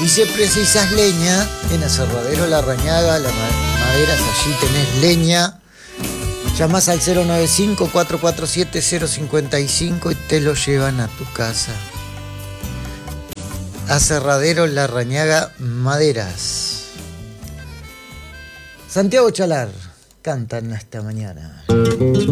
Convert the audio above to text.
si precisas leña, en Aserradero La Rañaga, las maderas, allí tenés leña. Llamás al 095-447-055 y te lo llevan a tu casa. Aserradero La Rañaga, maderas. Santiago Chalar cantan esta mañana.